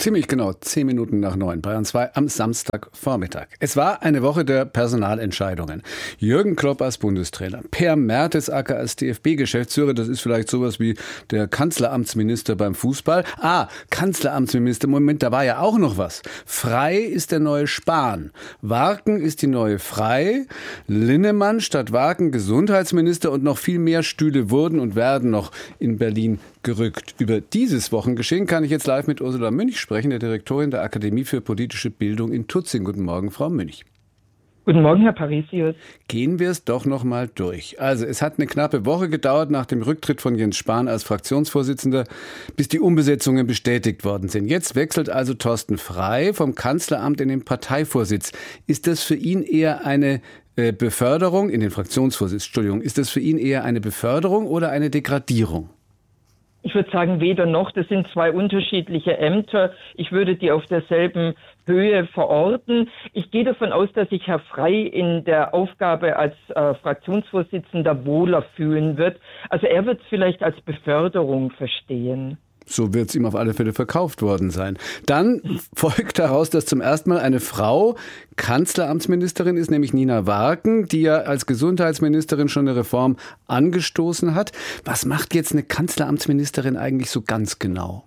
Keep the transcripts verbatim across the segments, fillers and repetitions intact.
Ziemlich genau zehn Minuten nach neun, Bayern zwei am Samstagvormittag. Es war eine Woche der Personalentscheidungen. Jürgen Klopp als Bundestrainer, Per Mertesacker als D F B-Geschäftsführer, das ist vielleicht sowas wie der Kanzleramtsminister beim Fußball. Ah, Kanzleramtsminister, Moment, da war ja auch noch was. Frey ist der neue Spahn, Warken ist die neue Frey, Linnemann statt Warken Gesundheitsminister und noch viel mehr Stühle wurden und werden noch in Berlin gerückt. Über dieses Wochengeschehen kann ich jetzt live mit Ursula Münch sprechen, der Direktorin der Akademie für politische Bildung in Tutzing. Guten Morgen, Frau Münch. Guten Morgen, Herr Parisius. Gehen wir es doch noch mal durch. Also, es hat eine knappe Woche gedauert nach dem Rücktritt von Jens Spahn als Fraktionsvorsitzender, bis die Umbesetzungen bestätigt worden sind. Jetzt wechselt also Thorsten Frey vom Kanzleramt in den Parteivorsitz. Ist das für ihn eher eine äh, Beförderung, in den Fraktionsvorsitz, Entschuldigung, ist das für ihn eher eine Beförderung oder eine Degradierung? Ich würde sagen, weder noch. Das sind zwei unterschiedliche Ämter. Ich würde die auf derselben Höhe verorten. Ich gehe davon aus, dass sich Herr Frey in der Aufgabe als äh, Fraktionsvorsitzender wohler fühlen wird. Also er wird es vielleicht als Beförderung verstehen. So wird es ihm auf alle Fälle verkauft worden sein. Dann folgt daraus, dass zum ersten Mal eine Frau Kanzleramtsministerin ist, nämlich Nina Warken, die ja als Gesundheitsministerin schon eine Reform angestoßen hat. Was macht jetzt eine Kanzleramtsministerin eigentlich so ganz genau?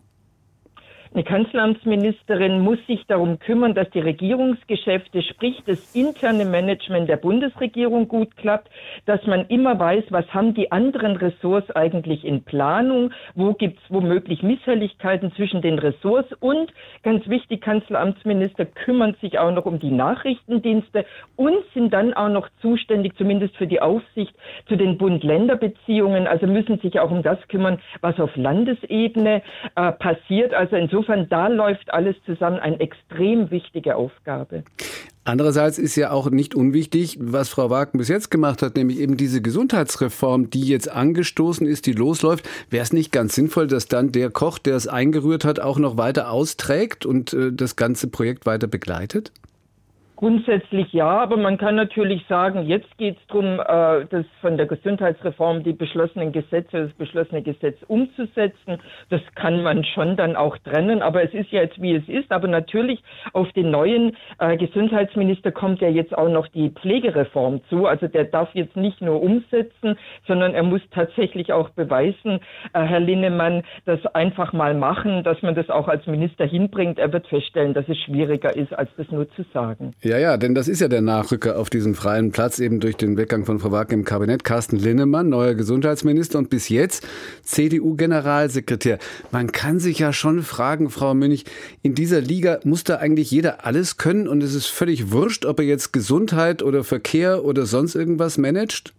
Eine Kanzleramtsministerin muss sich darum kümmern, dass die Regierungsgeschäfte, sprich das interne Management der Bundesregierung gut klappt, dass man immer weiß, was haben die anderen Ressorts eigentlich in Planung, wo gibt es womöglich Misshelligkeiten zwischen den Ressorts und, ganz wichtig, Kanzleramtsminister kümmern sich auch noch um die Nachrichtendienste und sind dann auch noch zuständig, zumindest für die Aufsicht zu den Bund-Länder-Beziehungen, also müssen sich auch um das kümmern, was auf Landesebene äh, passiert, also insofern Insofern, da läuft alles zusammen, eine extrem wichtige Aufgabe. Andererseits ist ja auch nicht unwichtig, was Frau Warken bis jetzt gemacht hat, nämlich eben diese Gesundheitsreform, die jetzt angestoßen ist, die losläuft. Wäre es nicht ganz sinnvoll, dass dann der Koch, der es eingerührt hat, auch noch weiter austrägt und äh, das ganze Projekt weiter begleitet? Grundsätzlich ja, aber man kann natürlich sagen, jetzt geht es darum, äh, das von der Gesundheitsreform die beschlossenen Gesetze, das beschlossene Gesetz umzusetzen. Das kann man schon dann auch trennen, aber es ist ja jetzt, wie es ist. Aber natürlich auf den neuen äh, Gesundheitsminister kommt ja jetzt auch noch die Pflegereform zu. Also der darf jetzt nicht nur umsetzen, sondern er muss tatsächlich auch beweisen, äh, Herr Linnemann, das einfach mal machen, dass man das auch als Minister hinbringt. Er wird feststellen, dass es schwieriger ist, als das nur zu sagen. Ja, ja, denn das ist ja der Nachrücker auf diesen freien Platz, eben durch den Weggang von Frau Warken im Kabinett. Carsten Linnemann, neuer Gesundheitsminister und bis jetzt C D U-Generalsekretär. Man kann sich ja schon fragen, Frau Münch, in dieser Liga muss da eigentlich jeder alles können und es ist völlig wurscht, ob er jetzt Gesundheit oder Verkehr oder sonst irgendwas managt?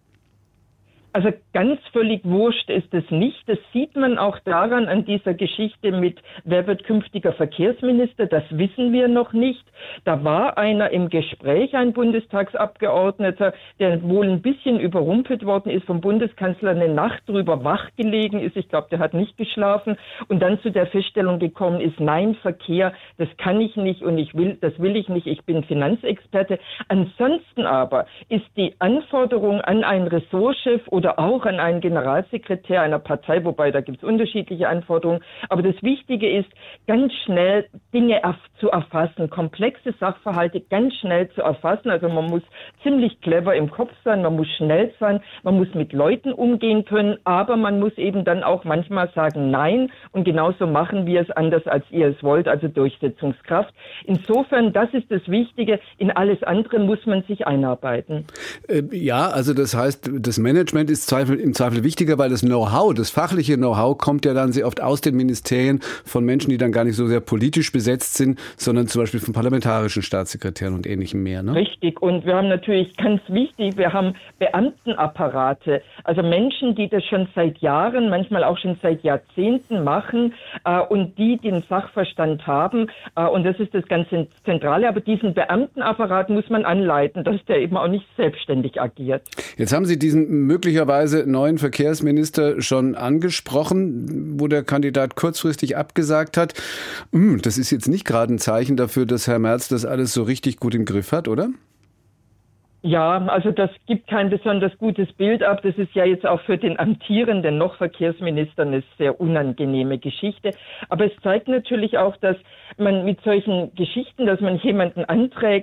Also ganz völlig wurscht ist es nicht. Das sieht man auch daran an dieser Geschichte mit, wer wird künftiger Verkehrsminister, das wissen wir noch nicht. Da war einer im Gespräch, ein Bundestagsabgeordneter, der wohl ein bisschen überrumpelt worden ist vom Bundeskanzler, eine Nacht drüber wach gelegen ist. Ich glaube, der hat nicht geschlafen und dann zu der Feststellung gekommen ist, nein, Verkehr, das kann ich nicht und ich will, das will ich nicht, ich bin Finanzexperte. Ansonsten aber ist die Anforderung an einen Ressortchef oder auch an einen Generalsekretär einer Partei, wobei da gibt es unterschiedliche Anforderungen. Aber das Wichtige ist, ganz schnell Dinge zu erfassen, komplexe Sachverhalte ganz schnell zu erfassen. Also man muss ziemlich clever im Kopf sein, man muss schnell sein, man muss mit Leuten umgehen können, aber man muss eben dann auch manchmal sagen Nein und genauso machen wir es anders, als ihr es wollt, also Durchsetzungskraft. Insofern, das ist das Wichtige. In alles andere muss man sich einarbeiten. Äh, ja, also das heißt, das Management ist Zweifel, im Zweifel wichtiger, weil das Know-how, das fachliche Know-how kommt ja dann sehr oft aus den Ministerien von Menschen, die dann gar nicht so sehr politisch besetzt sind, sondern zum Beispiel von parlamentarischen Staatssekretären und Ähnlichem mehr. Ne? Richtig. Und wir haben natürlich ganz wichtig, wir haben Beamtenapparate, also Menschen, die das schon seit Jahren, manchmal auch schon seit Jahrzehnten machen äh, und die den Sachverstand haben. Äh, und das ist das ganz Zentrale. Aber diesen Beamtenapparat muss man anleiten, dass der eben auch nicht selbstständig agiert. Jetzt haben Sie diesen möglicherweise neuen Verkehrsminister schon angesprochen, wo der Kandidat kurzfristig abgesagt hat. Das ist jetzt nicht gerade ein Zeichen dafür, dass Herr Merz das alles so richtig gut im Griff hat, oder? Ja, also das gibt kein besonders gutes Bild ab. Das ist ja jetzt auch für den amtierenden noch Verkehrsminister eine sehr unangenehme Geschichte. Aber es zeigt natürlich auch, dass man mit solchen Geschichten, dass man jemanden anträgt,